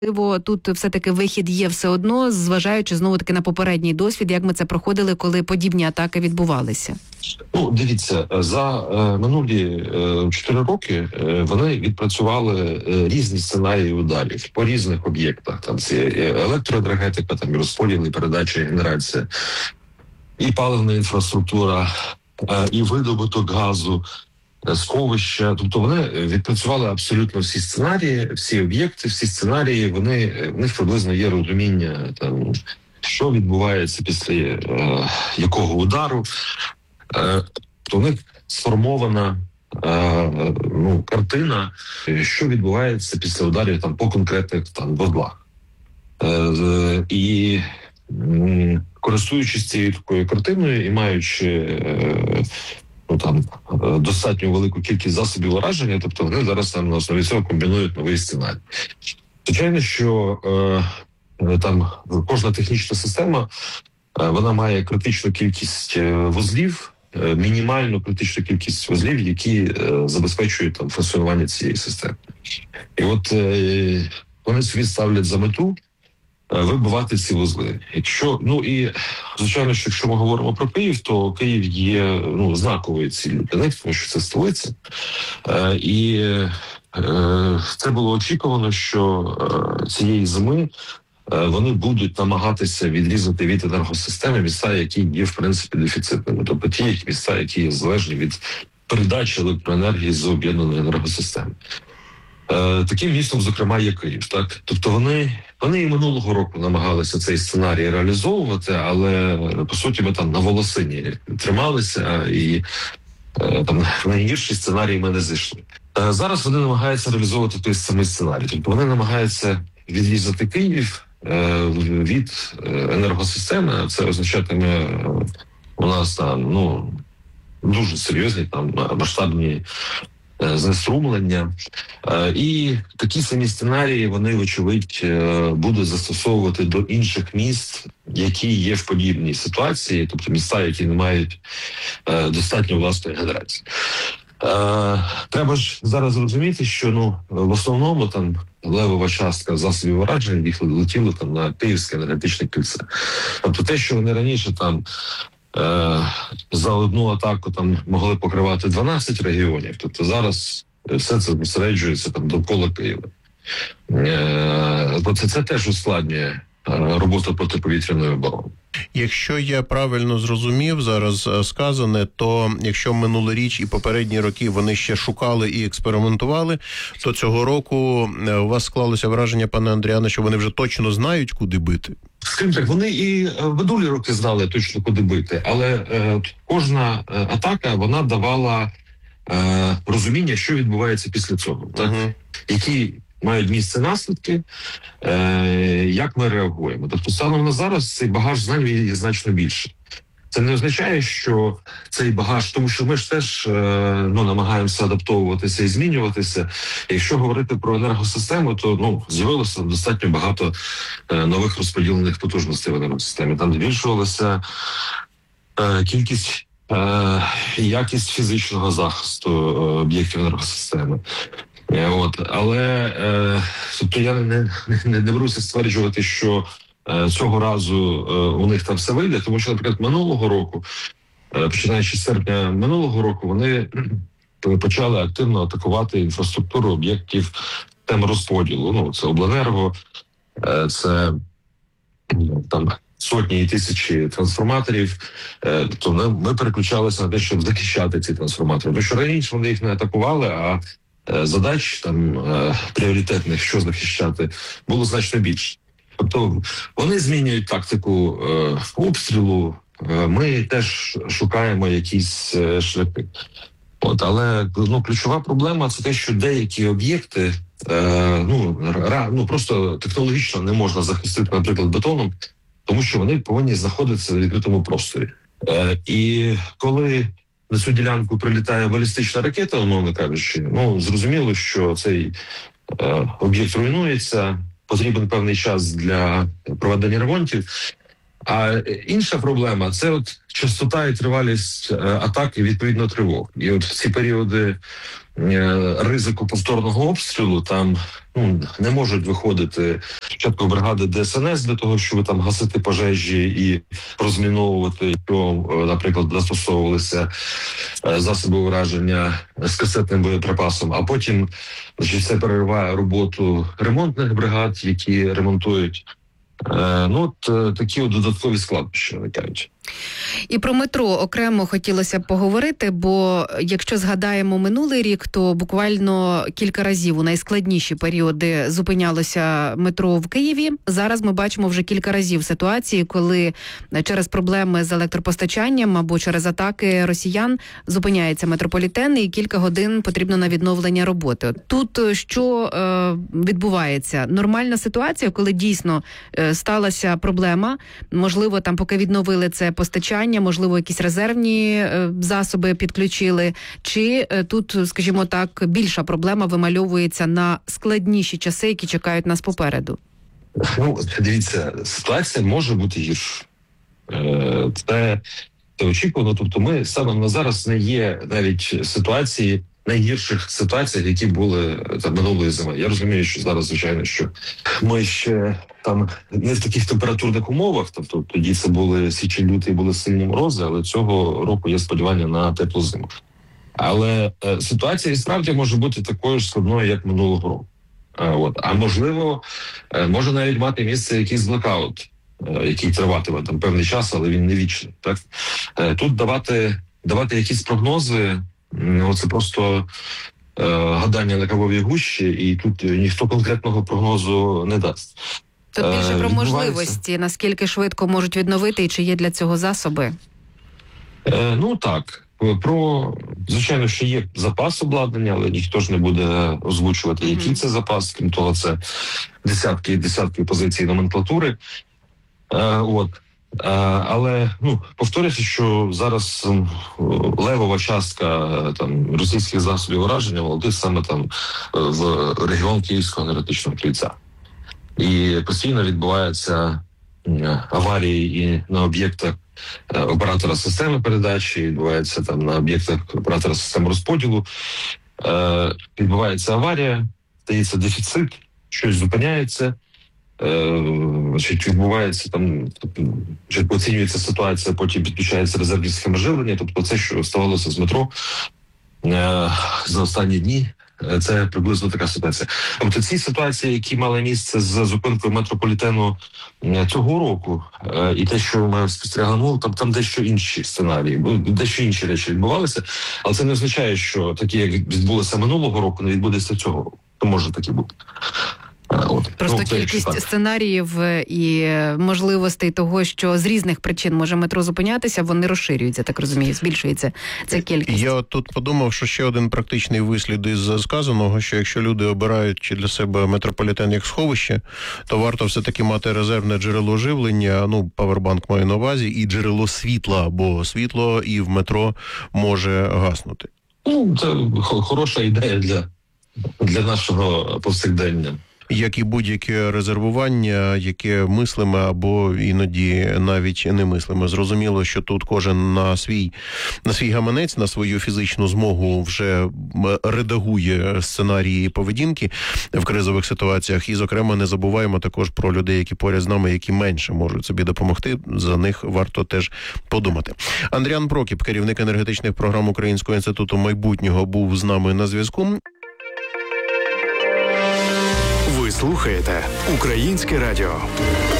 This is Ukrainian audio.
Тут все-таки вихід є все одно, зважаючи знову-таки на попередній досвід, як ми це проходили, коли подібні атаки відбувалися? Ну, дивіться, за минулі 4 роки вони відпрацювали різні сценарії ударів по різних об'єктах. Там це електроенергетика, там і розподіл, і передача, і генерація, і паливна інфраструктура, і видобуток газу, сховища. Тобто вони відпрацювали абсолютно всі сценарії, всі об'єкти, всі сценарії. В них приблизно є розуміння, там, що відбувається після якого удару. То в них сформована картина, що відбувається після ударів там по конкретних там вузлах. І користуючись цією такою картиною і маючи достатньо велику кількість засобів ураження, тобто вони зараз там на основі цього комбінують новий сценарій. Звичайно, що там кожна технічна система, вона має критичну кількість вузлів, мінімальну критичну кількість вузлів, які забезпечують там функціонування цієї системи. І от вони собі ставлять за мету вибивати ці вузли. Звичайно, що якщо ми говоримо про Київ, то Київ є знаковою ціллю для них, тому що це столиця. І це було очікувано, що цієї зими вони будуть намагатися відрізати від енергосистеми міста, які є, в принципі, дефіцитними. Тобто ті міста, які є залежні від передачі електроенергії з об'єднаної енергосистеми. Таким містом, зокрема, є Київ. Так? Тобто вони і минулого року намагалися цей сценарій реалізовувати, але, по суті, ми там на волосині трималися, і там в найгірший сценарій ми не зайшли. Зараз вони намагаються реалізовувати той самий сценарій. Тобто вони намагаються відрізати Київ від енергосистеми. Це означатиме у нас там дуже серйозні там масштабні знеструмлення. І такі самі сценарії вони, вочевидь, будуть застосовувати до інших міст, які є в подібній ситуації, тобто міста, які не мають достатньо власної генерації. Треба ж зараз розуміти, що в основному там левова частка засобів ураження їх летіли там на Київське енергетичне кільце. Тобто те, що вони раніше там за одну атаку там могли покривати 12 регіонів, тобто зараз все це зосереджується там довкола Києва. Це теж ускладнює роботу протиповітряної оборони. Якщо я правильно зрозумів зараз сказане, то якщо минулоріч і попередні роки вони ще шукали і експериментували, то цього року у вас склалося враження, пане Андріане, що вони вже точно знають, куди бити? Скажімо так, вони і в минулі роки знали точно, куди бити, але кожна атака, вона давала розуміння, що відбувається після цього. Так? Які мають місце наслідки, як ми реагуємо. Тобто станом на зараз цей багаж знань є значно більше. Це не означає, що цей багаж, тому що ми ж теж намагаємося адаптовуватися і змінюватися. Якщо говорити про енергосистему, то з'явилося достатньо багато нових розподілених потужностей в енергосистемі. Там збільшувалася кількість і якість фізичного захисту об'єктів енергосистеми. Але тобто я не беруся стверджувати, що цього разу у них там все вийде, тому що, наприклад, минулого року, починаючи з серпня минулого року, вони почали активно атакувати інфраструктуру об'єктів тем розподілу. Це обленерго, це там сотні і тисячі трансформаторів. Тобто ми переключалися на те, щоб захищати ці трансформатори. Тому що раніше вони їх не атакували, а задач там пріоритетних, що захищати, було значно більше. Тобто вони змінюють тактику обстрілу, ми теж шукаємо якісь шляхи. Але ключова проблема – це те, що деякі об'єкти просто технологічно не можна захистити, наприклад, бетоном, тому що вони повинні знаходитися в відкритому просторі. І коли на цю ділянку прилітає балістична ракета, умовно кажучи, зрозуміло, що цей об'єкт руйнується, потрібен певний час для проведення ремонтів, А інша проблема – це от частота і тривалість атак і відповідно тривог. І от в ці періоди ризику повторного обстрілу там не можуть виходити спочатку бригади ДСНС для того, щоб там гасити пожежі і розміновувати, що, наприклад, застосовувалися засоби ураження з касетним боєприпасом, а потім це перериває роботу ремонтних бригад, які ремонтують. Такі додаткові складнощі виникають. І про метро окремо хотілося б поговорити, бо якщо згадаємо минулий рік, то буквально кілька разів у найскладніші періоди зупинялося метро в Києві. Зараз ми бачимо вже кілька разів ситуації, коли через проблеми з електропостачанням або через атаки росіян зупиняється метрополітен і кілька годин потрібно на відновлення роботи. Тут що відбувається? Нормальна ситуація, коли дійсно сталася проблема, можливо, там поки відновили це постачання, можливо, якісь резервні засоби підключили, чи тут, скажімо так, більша проблема вимальовується на складніші часи, які чекають нас попереду? Дивіться, ситуація може бути гіршою. Це очікувано. Тобто ми станом на зараз не є навіть ситуації, найгірших ситуаціях, які були там минулої зими. Я розумію, що зараз, звичайно, що ми ще там не в таких температурних умовах, тобто тоді це були січень-лютий, були сильні морози, але цього року є сподівання на теплу зиму. Але ситуація і справді може бути такою ж складною, як минулого року. А можливо, може навіть мати місце якийсь блекаут, який триватиме там певний час, але він не вічний. Так? Тут давати якісь прогнози, це просто гадання на кавовій гущі, і тут ніхто конкретного прогнозу не дасть. Тут більше про можливості, наскільки швидко можуть відновити і чи є для цього засоби? Так. Звичайно, що є запас обладнання, але ніхто ж не буде озвучувати, який це запас. Крім того, це десятки і десятки позицій номенклатури. Але повторюся, що зараз левова частка там російських засобів ураження володить саме там в регіон Київського енергетичного кільця. І постійно відбуваються аварії і на об'єктах оператора системи передачі, відбувається там на об'єктах оператора системи розподілу. Відбувається аварія, стається дефіцит, щось зупиняється. Відбувається там, оцінюється ситуація, потім підключається резервні схеми живлення. Тобто це, що ставалося з метро за останні дні, це приблизно така ситуація. Тобто ці ситуації, які мали місце з зупинкою метрополітену цього року, і те, що ми спостерігали, там дещо інші сценарії, дещо інші речі відбувалися, але це не означає, що такі, як відбулося минулого року, не відбудеться цього року. То може таки бути. Просто кількість сценаріїв і можливостей того, що з різних причин може метро зупинятися, вони розширюються, так розумію, збільшується ця кількість. Я тут подумав, що ще один практичний вислід із сказаного, що якщо люди обирають для себе метрополітен як сховище, то варто все-таки мати резервне джерело живлення, павербанк маю на увазі, і джерело світла, бо світло і в метро може гаснути. Це хороша ідея для нашого повсякдення. Як і будь-яке резервування, яке мислиме або іноді навіть немислиме. Зрозуміло, що тут кожен на свій гаманець, на свою фізичну змогу вже редагує сценарії поведінки в кризових ситуаціях. І, зокрема, не забуваємо також про людей, які поряд з нами, які менше можуть собі допомогти. За них варто теж подумати. Андріан Прокіп, керівник енергетичних програм Українського інституту майбутнього, був з нами на зв'язку. Ви слухаєте Українське радіо.